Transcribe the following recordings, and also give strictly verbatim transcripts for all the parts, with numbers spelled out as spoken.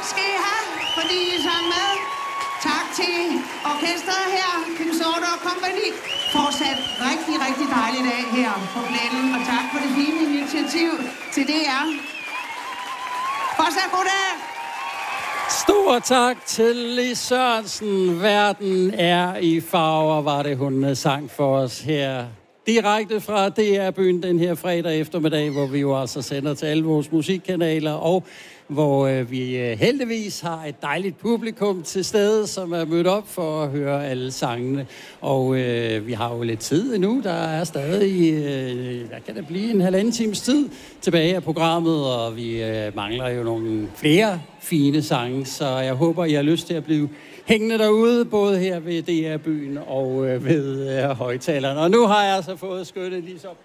skal I have, fordi I er med. Tak til orkestret her, Kim Sorte og Company. Fortsat rigtig, rigtig dejlig dag her på Plænen, og tak for det fine initiativ til D R. Fortsat god dag. Stor tak til Lis Sørensen. Verden er i farver, var det hun sang for os her. Direkte fra D R-byen den her fredag eftermiddag, hvor vi jo altså sender til alle vores musikkanaler, og hvor øh, vi øh, heldigvis har et dejligt publikum til stede, som er mødt op for at høre alle sangene. Og øh, vi har jo lidt tid endnu. Der er stadig, øh, der kan det blive en halvanden times tid tilbage af programmet, og vi øh, mangler jo nogle flere fine sange, så jeg håber, I har lyst til at blive hængende derude, både her ved D R-byen og øh, ved øh, højtalerne. Og nu har jeg altså fået skøttet lige så.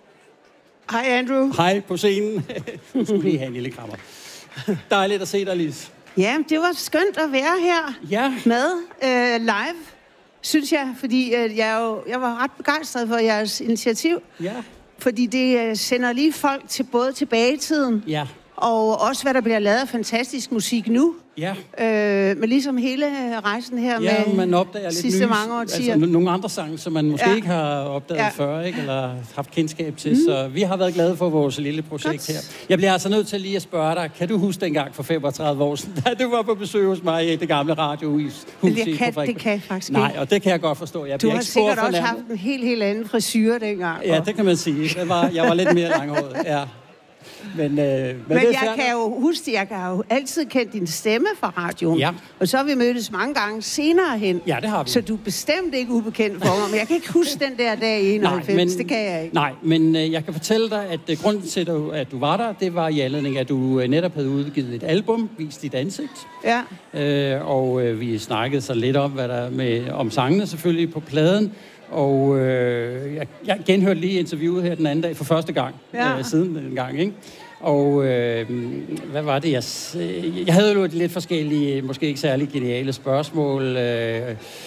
Hej Andrew. Hej på scenen. Du skulle lige have en lille krammer. Dejligt at se dig, Lis. Ja, det var skønt at være her ja. med øh, live, synes jeg, fordi øh, jeg, jo, jeg var ret begejstret for jeres initiativ. Ja. Fordi det øh, sender lige folk til både tilbage i tiden, ja. og også hvad der bliver lavet af fantastisk musik nu. Ja. Øh, men ligesom hele rejsen her ja, med man opdager lidt sidste nye, mange årtier. Altså nogle andre sange, som man måske ja. ikke har opdaget ja. før, ikke? Eller haft kendskab til. Mm. Så vi har været glade for vores lille projekt Godt. her. Jeg bliver altså nødt til lige at spørge dig, kan du huske dengang for femogtredive år siden, da du var på besøg hos mig i det gamle radiohus? Det kan, det kan jeg faktisk ikke. Nej, og det kan jeg godt forstå. Jeg du har sikkert også haft en helt, helt anden frisyr dengang. Ja, det kan man sige. Det var, jeg var lidt mere langhåret, ja. Men, øh, men, men jeg kan jo huske, jeg kan jo altid kende din stemme fra radioen. Ja. Og så har vi mødtes mange gange senere hen. Ja, det har vi. Så du er bestemt ikke ubekendt for mig. Men jeg kan ikke huske den der dag i enoghalvfems. Nej, men, det kan jeg ikke. Nej, men øh, jeg kan fortælle dig, at øh, grunden til, at du var der, det var i anledning, at du øh, netop havde udgivet et album, Vist dit ansigt. Ja. Øh, og øh, vi snakkede så lidt om, hvad der med om sangene selvfølgelig på pladen. Og øh, jeg, jeg genhørte lige interviewet her den anden dag for første gang, ja. øh, siden den gang, ikke? Og øh, hvad var det, jeg... Jeg havde jo lidt forskellige, måske ikke særlig geniale spørgsmål. Øh,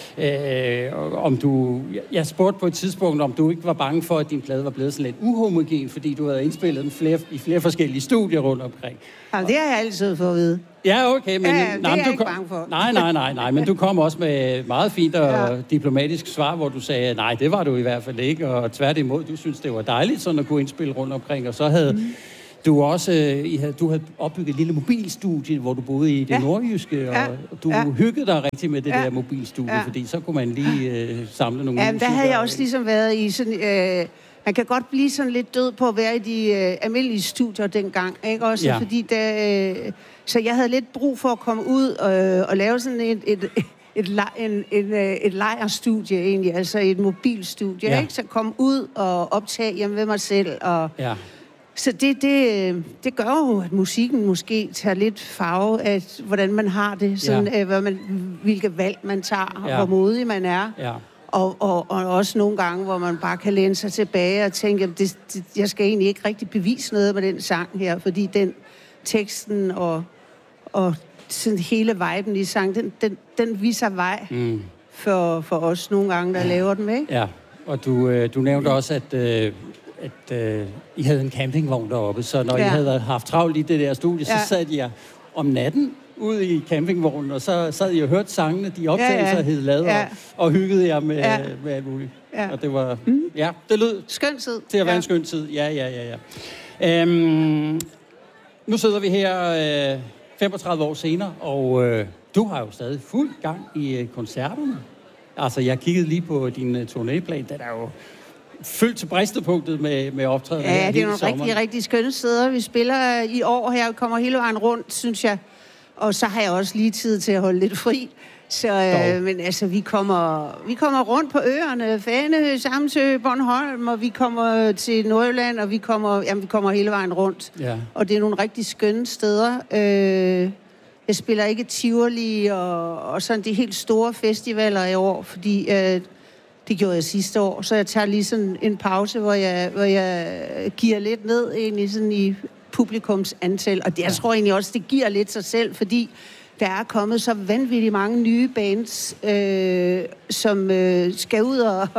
øh, om du... Jeg spurgte på et tidspunkt, om du ikke var bange for, at din plade var blevet sådan lidt uhomogen, fordi du havde indspillet den flere, i flere forskellige studier rundt omkring. Ja, det har jeg altid fået at vide. Ja, okay, men... Ja, ja, det nej, er jeg du ikke kom, bange for. Nej, nej, nej, nej, men du kom også med meget fint og ja. diplomatisk svar, hvor du sagde, nej, det var du i hvert fald ikke, og tværtimod, du synes, det var dejligt sådan at kunne indspille rundt omkring, og så havde... Mm. Du også, I havde, du havde opbygget et lille mobilstudie, hvor du boede i det ja. nordjyske, og ja. du ja. hyggede dig rigtig med det ja. der mobilstudie, ja. fordi så kunne man lige øh, samle nogle... Ja, men der havde jeg også ligesom været i sådan... Øh, man kan godt blive sådan lidt død på at være i de øh, almindelige studier dengang, ikke også? Ja. Fordi der, øh, så jeg havde lidt brug for at komme ud og, og lave sådan et... et Et, en, en, et lejrstudie egentlig, altså et mobilstudie, ja. ikke? Så komme ud og optage hjemme ved mig selv, og... Ja. Så det, det, det gør jo, at musikken måske tager lidt farve af, hvordan man har det, sådan, ja. hvad man, hvilke valg man tager, ja. hvor modig man er. Ja. Og, og, og også nogle gange, hvor man bare kan læne sig tilbage og tænke, at det, det, jeg skal egentlig ikke rigtig bevise noget med den sang her, fordi den teksten og, og sådan hele viben i sang, den, den, den viser vej mm. for, for os nogle gange, der ja. laver den, ikke? Ja, og du, du nævnte også, at... Øh at øh, I havde en campingvogn deroppe, så når ja. I havde haft travlt i det der studie, ja. så sad jeg om natten ude i campingvognen, og så sad jeg og hørte sangene, de optagelser, ja, ja. havde lavet, ja. og, og hyggede jer med, ja. med alt muligt. Ja. Og det var, mm. ja, det lød skøn tid. til at være ja. en skøn tid. Ja, ja, ja, ja. Øhm, nu sidder vi her øh, femogtredive år senere, og øh, du har jo stadig fuld gang i øh, koncerterne. Altså, jeg kiggede lige på din øh, turnéplan, den er jo fyldt til bristepunktet med, med optræden. Ja, det er nogle rigtig, rigtig skønne steder. Vi spiller i år her, kommer hele vejen rundt, synes jeg. Og så har jeg også lige tid til at holde lidt fri. Så, øh, men altså, vi kommer, vi kommer rundt på øerne, Fanø, Samsø, Bornholm, og vi kommer til Nordjylland, og vi kommer, jamen, vi kommer hele vejen rundt. Ja. Og det er nogle rigtig skønne steder. Øh, jeg spiller ikke Tivoli og, og sådan de helt store festivaler i år, fordi... Øh, det gjorde jeg sidste år, så jeg tager lige sådan en pause, hvor jeg, hvor jeg giver lidt ned egentlig sådan i publikums antal. Og det, jeg tror egentlig også, det giver lidt sig selv, fordi der er kommet så vanvittigt mange nye bands, øh, som øh, skal ud og,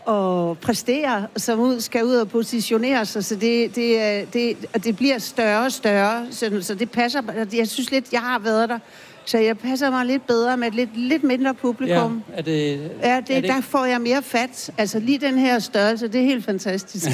og præstere, som ud, skal ud og positionere sig, så det, det, det, og det bliver større og større, så, så det passer, jeg synes lidt, jeg har været der, så jeg passer mig lidt bedre med et lidt, lidt mindre publikum. Ja, er det, ja det, er det... der får jeg mere fat. Altså lige den her størrelse, det er helt fantastisk.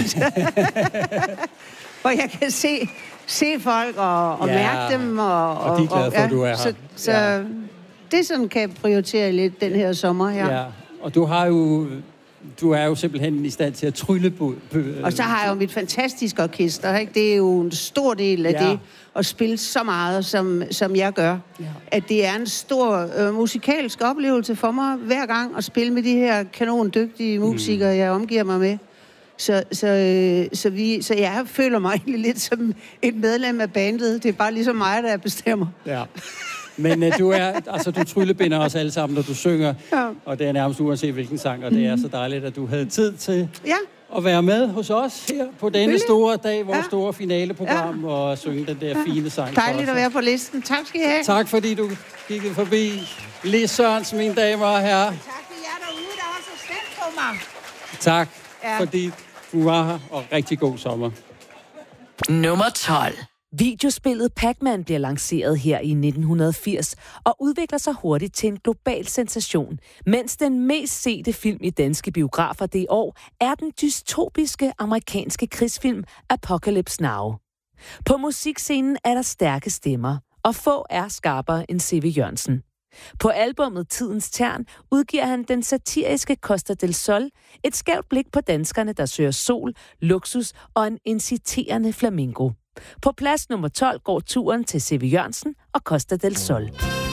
Hvor jeg kan se, se folk og, og ja, mærke dem. Og, og de er glade for, ja, at du er her. Så, så ja. Det sådan kan jeg prioritere lidt den her sommer her. Ja, og du har jo... Du er jo simpelthen i stand til at trylle på... Og så har jeg jo mit fantastiske orkester, ikke? Det er jo en stor del af ja. det, at spille så meget, som, som jeg gør. Ja. At det er en stor øh, musikalsk oplevelse for mig, hver gang at spille med de her kanondygtige musikere, mm. jeg omgiver mig med. Så, så, øh, så, vi, så jeg føler mig egentlig lidt som et medlem af bandet. Det er bare ligesom mig, der bestemmer. Ja. Men uh, du er, altså du tryllebinder os alle sammen, når du synger, ja. Og det er nærmest uanset hvilken sang, og det er så dejligt, at du havde tid til ja. at være med hos os her på denne store dag, vores ja. store finaleprogram, ja. og synge den der ja. fine sang. Dejligt at være på listen. Tak skal I have. Tak fordi du kiggede forbi. Lis Sørensen, mine damer og herrer. Tak for jer derude, der har så stemt på mig. Tak, ja. fordi du var her, og rigtig god sommer. Nummer tolv. Videospillet Pac-Man bliver lanceret her i nitten firs og udvikler sig hurtigt til en global sensation, mens den mest sete film i danske biografer det år er den dystopiske amerikanske krigsfilm Apocalypse Now. På musikscenen er der stærke stemmer, og få er skarpere end C V Jørgensen. På albummet Tidens Tern udgiver han den satiriske Costa del Sol, et skævt blik på danskerne, der søger sol, luksus og en inciterende flamingo. På plads nummer tolv går turen til C V Jørgensen og Costa del Sol.